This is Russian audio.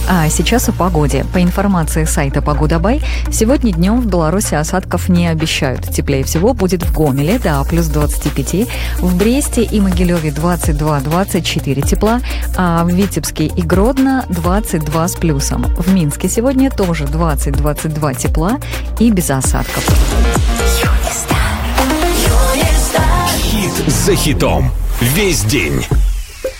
А сейчас о погоде. По информации сайта «Погода.бай», сегодня днем в Беларуси осадков не обещают. Теплее всего будет в Гомеле до плюс 25, в Бресте и Могилеве 22-24 тепла, а в Витебске и Гродно 22 с плюсом. В Минске сегодня тоже 20-22 тепла и без осадков. Хит за хитом. Весь день.